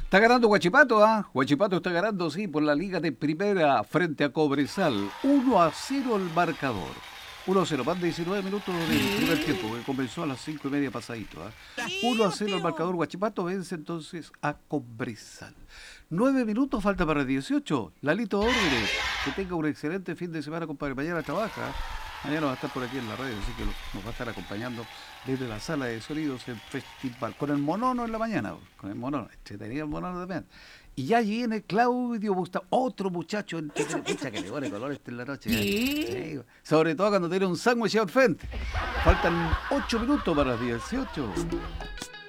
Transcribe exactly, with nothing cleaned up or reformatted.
Está ganando Huachipato, ¿ah? Huachipato está ganando, sí, por la Liga de Primera frente a Cobresal. uno a cero el marcador. uno a cero, van diecinueve minutos del primer tiempo, que comenzó a las cinco y media pasadito. ¿Ah? uno a cero el marcador. Huachipato vence entonces a Cobresal. nueve minutos falta para dieciocho. Lalito Órdenes, que tenga un excelente fin de semana, compadre. Mañana trabaja. Mañana va a estar por aquí en la radio, así que nos va a estar acompañando desde la sala de sonidos en Festival. Con el monono en la mañana, con el monono. Entretenido el monono también. Y ya viene Claudio Bustamante, otro muchacho entretenido. Pucha, que le pone colores en la noche. ¿Eh? Sí, sobre todo cuando tiene un sándwich al frente. Faltan ocho minutos para las dieciocho.